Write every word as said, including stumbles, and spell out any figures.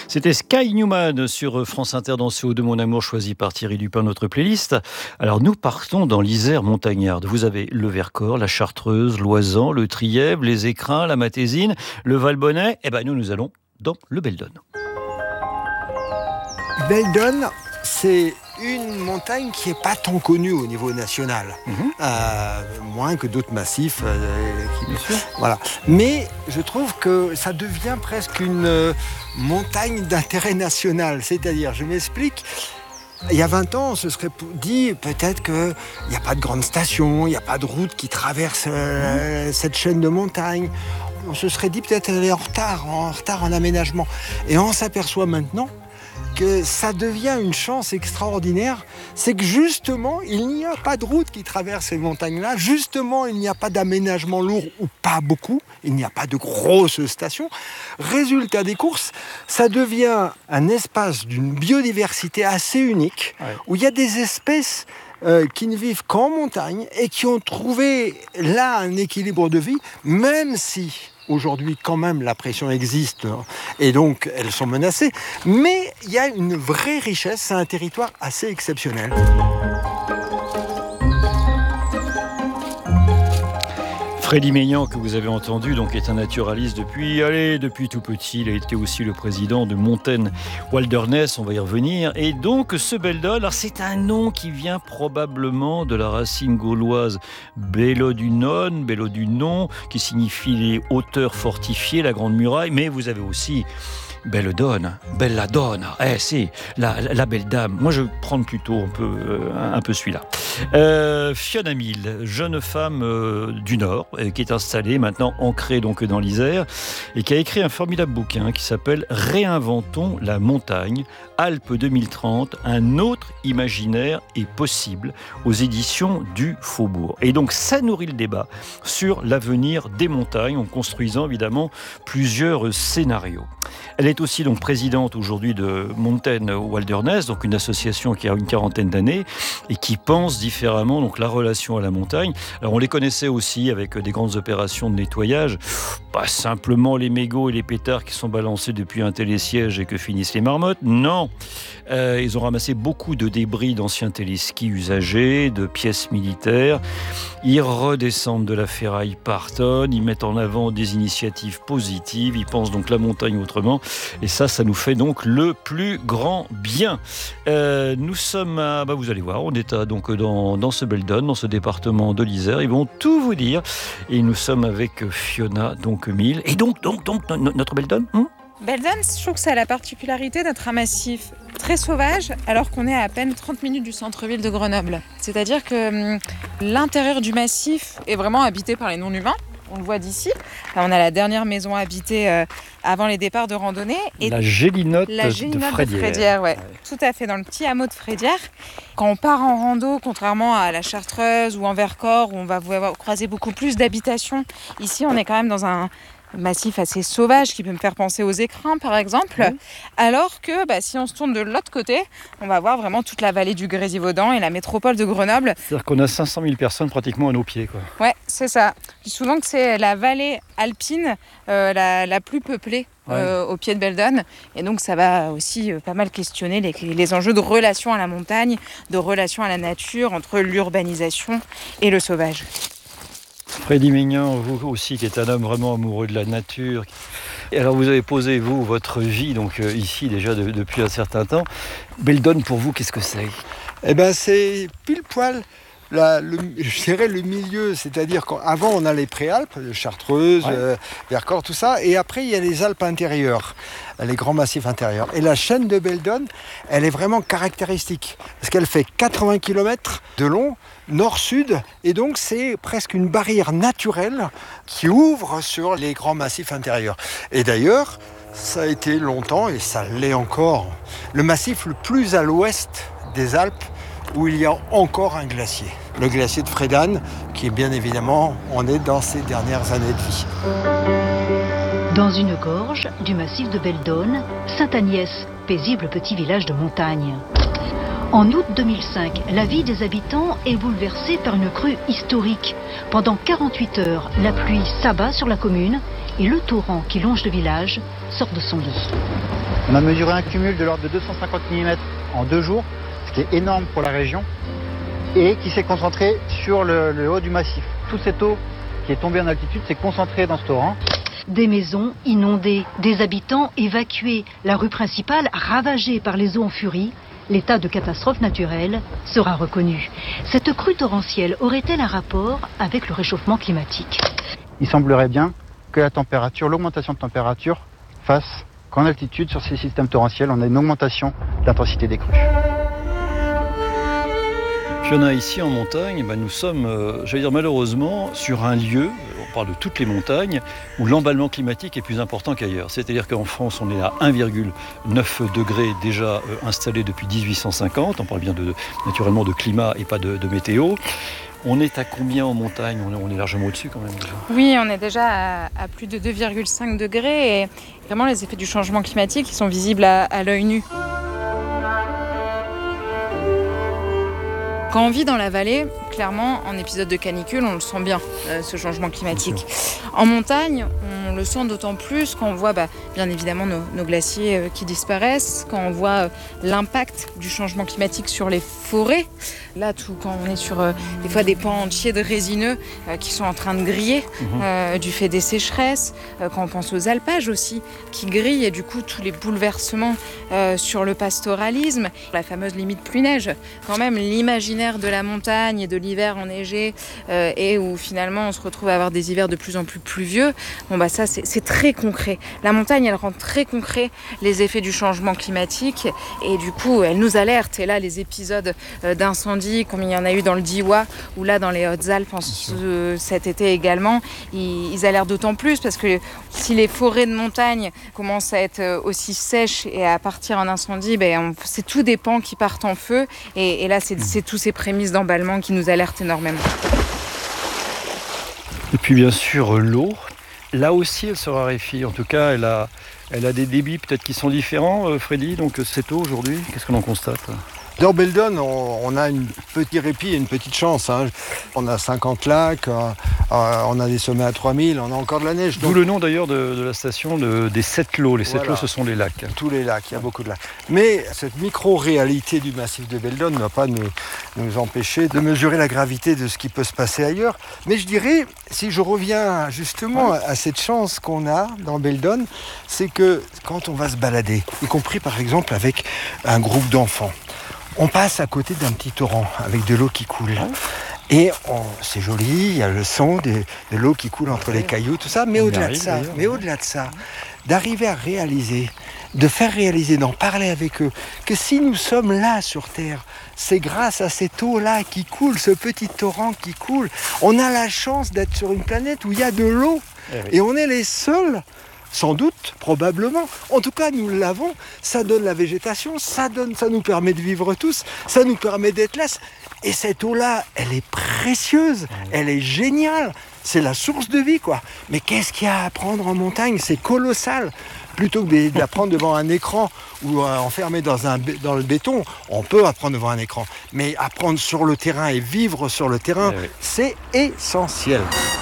C'était Sky Newman sur France Inter dans C O deux Mon Amour, choisi par Thierry Dupin, notre playlist. Alors nous partons dans l'Isère montagnarde. Vous avez le Vercors, la Chartreuse, l'Oisans, le Trièves, les Écrins, la Matésine, le Valbonnais. Et ben nous, nous allons dans le Beldon. Beldon, c'est une montagne qui n'est pas tant connue au niveau national, mmh. euh, moins que d'autres massifs. Euh, qui, voilà. Mais je trouve que ça devient presque une euh, montagne d'intérêt national. C'est-à-dire, je m'explique, il y a vingt ans, on se serait dit peut-être qu'il n'y a pas de grande station, il n'y a pas de route qui traverse euh, mmh. cette chaîne de montagnes. On se serait dit peut-être qu'elle est en retard, en retard en aménagement. Et on s'aperçoit maintenant que ça devient une chance extraordinaire, c'est que justement, il n'y a pas de route qui traverse ces montagnes-là, justement, il n'y a pas d'aménagement lourd ou pas beaucoup, il n'y a pas de grosses stations. Résultat des courses, ça devient un espace d'une biodiversité assez unique, ouais. où il y a des espèces euh, qui ne vivent qu'en montagne et qui ont trouvé là un équilibre de vie, même si aujourd'hui, quand même, la pression existe et donc elles sont menacées. Mais il y a une vraie richesse, c'est un territoire assez exceptionnel. Freddy Maignan, que vous avez entendu, donc, est un naturaliste depuis, allez, depuis tout petit. Il a été aussi le président de Mountain Wilderness, on va y revenir. Et donc, ce Beldon, alors c'est un nom qui vient probablement de la racine gauloise Bellodunon, Bellodunon, qui signifie les hauteurs fortifiées, la grande muraille. Mais vous avez aussi Belledonne, Belladonna, eh si, la, la, la belle dame. Moi, je vais prendre plutôt un peu, euh, un peu celui-là. Euh, Fiona Mill, jeune femme euh, du Nord, euh, qui est installée, maintenant ancrée donc dans l'Isère, et qui a écrit un formidable bouquin qui s'appelle « Réinventons la montagne, Alpes deux mille trente, un autre imaginaire est possible » aux éditions du Faubourg. Et donc, ça nourrit le débat sur l'avenir des montagnes, en construisant évidemment plusieurs scénarios. Elle est aussi donc présidente aujourd'hui de Mountain Wilderness, donc une association qui a une quarantaine d'années et qui pense différemment donc la relation à la montagne. Alors on les connaissait aussi avec des grandes opérations de nettoyage, pas simplement les mégots et les pétards qui sont balancés depuis un télésiège et que finissent les marmottes. Non, euh, ils ont ramassé beaucoup de débris d'anciens téléskis usagés, de pièces militaires. Ils redescendent de la ferraille par tonnes, ils mettent en avant des initiatives positives, ils pensent donc la montagne autrement. Et ça, ça nous fait donc le plus grand bien. Euh, nous sommes à, bah vous allez voir, on est à, donc dans, dans ce Beldon, dans ce département de l'Isère. Ils vont tout vous dire. Et nous sommes avec Fiona donc Mill. Et donc, donc, donc notre Beldon hein Beldon, je trouve que ça a la particularité d'être un massif très sauvage, alors qu'on est à à peine trente minutes du centre-ville de Grenoble. C'est-à-dire que hum, l'intérieur du massif est vraiment habité par les non-humains. On le voit d'ici. Là, on a la dernière maison habitée euh, avant les départs de randonnée. Et la Gélinotte, la Gélinotte de Frédière. De Frédière ouais. Ouais. Tout à fait, dans le petit hameau de Frédière. Quand on part en rando, contrairement à la Chartreuse ou en Vercors, où on va croiser beaucoup plus d'habitations, ici, on est quand même dans un massif assez sauvage qui peut me faire penser aux Écrins par exemple, mmh. alors que bah, si on se tourne de l'autre côté, on va voir vraiment toute la vallée du Grésivaudan et la métropole de Grenoble. C'est-à-dire qu'on a cinq cent mille personnes pratiquement à nos pieds, quoi. Ouais, c'est ça. Je dis souvent que c'est la vallée alpine euh, la, la plus peuplée ouais. euh, au pied de Beldon, et donc ça va aussi euh, pas mal questionner les, les enjeux de relation à la montagne, de relation à la nature entre l'urbanisation et le sauvage. Freddy Maignan, vous aussi qui êtes un homme vraiment amoureux de la nature. Et alors vous avez posé, vous, votre vie donc euh, ici déjà de, depuis un certain temps. Beldon, pour vous, qu'est-ce que c'est ? Eh bien, c'est pile poil, la, le, je dirais le milieu. C'est-à-dire qu'avant, on a les préalpes, Chartreuse, ouais. euh, Vercors, tout ça. Et après, il y a les Alpes intérieures, les grands massifs intérieurs. Et la chaîne de Beldon, elle est vraiment caractéristique. Parce qu'elle fait quatre-vingts kilomètres de long, nord-sud, et donc c'est presque une barrière naturelle qui ouvre sur les grands massifs intérieurs. Et d'ailleurs, ça a été longtemps, et ça l'est encore, le massif le plus à l'ouest des Alpes, où il y a encore un glacier. Le glacier de Frédane, qui est bien évidemment, on est dans ses dernières années de vie. Dans une gorge du massif de Beldon, Sainte-Agnès, paisible petit village de montagne. En août deux mille cinq, la vie des habitants est bouleversée par une crue historique. Pendant quarante-huit heures, la pluie s'abat sur la commune et le torrent qui longe le village sort de son lit. On a mesuré un cumul de l'ordre de deux cent cinquante millimètres en deux jours, ce qui est énorme pour la région, et qui s'est concentré sur le, le haut du massif. Toute cette eau qui est tombée en altitude s'est concentrée dans ce torrent. Des maisons inondées, des habitants évacués, la rue principale ravagée par les eaux en furie. L'état de catastrophe naturelle sera reconnu. Cette crue torrentielle aurait-elle un rapport avec le réchauffement climatique? Il semblerait bien que la température, l'augmentation de température fasse qu'en altitude, sur ces systèmes torrentiels, on a une augmentation de l'intensité des crues. Fiona, ici en montagne, bah nous sommes, euh, j'allais dire malheureusement, sur un lieu, on parle de toutes les montagnes, où l'emballement climatique est plus important qu'ailleurs. C'est-à-dire qu'en France, on est à un virgule neuf degrés déjà euh, installé depuis dix-huit cent cinquante. On parle bien de, naturellement de climat et pas de, de météo. On est à combien en montagne? on est, on est largement au-dessus quand même déjà. Oui, on est déjà à, à plus de deux virgule cinq degrés et vraiment les effets du changement climatique ils sont visibles à, à l'œil nu. Quand on vit dans la vallée, clairement, en épisode de canicule, on le sent bien, euh, ce changement climatique. En montagne, on le sent d'autant plus quand on voit bah, bien évidemment nos, nos glaciers euh, qui disparaissent, quand on voit euh, l'impact du changement climatique sur les forêts. Là, tout, quand on est sur euh, des fois des pans entiers de résineux euh, qui sont en train de griller euh, du fait des sécheresses, euh, quand on pense aux alpages aussi, qui grillent et du coup tous les bouleversements euh, sur le pastoralisme, la fameuse limite pluie-neige, quand même l'imaginaire de la montagne et de l'hiver enneigé euh, et où finalement on se retrouve à avoir des hivers de plus en plus pluvieux, bon bah ça c'est, c'est très concret. La montagne elle rend très concret les effets du changement climatique et du coup elle nous alerte. Et là les épisodes euh, d'incendie comme il y en a eu dans le Diois ou là dans les Hautes-Alpes en ce, cet été également, ils, ils alertent d'autant plus parce que si les forêts de montagne commencent à être aussi sèches et à partir en incendie, ben on, c'est tout des pans qui partent en feu et, et là c'est, c'est tous ces prémices d'emballement qui nous alertent énormément. Et puis bien sûr l'eau, là aussi elle se raréfie, en tout cas elle a, elle a des débits peut-être qui sont différents, euh, Freddy, donc cette eau aujourd'hui, qu'est-ce qu'on en constate? Dans Beldon, on, on a un petit répit et une petite chance. Hein. On a cinquante lacs, euh, euh, on a des sommets à trois mille, on a encore de la neige. D'où donc... le nom d'ailleurs de, de la station de, des sept lots. Les sept voilà. lots, ce sont les lacs. Tous les lacs, il y a beaucoup de lacs. Mais cette micro-réalité du massif de Beldon ne va pas nous, nous empêcher de mesurer la gravité de ce qui peut se passer ailleurs. Mais je dirais, si je reviens justement à cette chance qu'on a dans Beldon, c'est que quand on va se balader, y compris par exemple avec un groupe d'enfants, on passe à côté d'un petit torrent avec de l'eau qui coule. Et on, c'est joli, il y a le son de, de l'eau qui coule entre les cailloux, tout ça. Mais au-delà de ça, mais au-delà de ça, d'arriver à réaliser, de faire réaliser, d'en parler avec eux, que si nous sommes là sur Terre, c'est grâce à cette eau-là qui coule, ce petit torrent qui coule. On a la chance d'être sur une planète où il y a de l'eau. Eh oui. Et on est les seuls. Sans doute, probablement. En tout cas, nous l'avons. Ça donne la végétation, ça donne, ça nous permet de vivre tous, ça nous permet d'être là. Et cette eau-là, elle est précieuse, elle est géniale. C'est la source de vie, quoi. Mais qu'est-ce qu'il y a à apprendre en montagne? C'est colossal. Plutôt que d'apprendre devant un écran ou euh, enfermé dans, un, dans le béton, on peut apprendre devant un écran. Mais apprendre sur le terrain et vivre sur le terrain, oui. c'est essentiel.